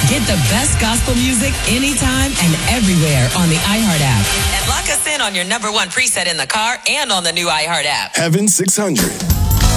Get the best gospel music anytime and everywhere on the iHeart app. And lock us in on your number one preset in the car and on the new iHeart app. Heaven 600.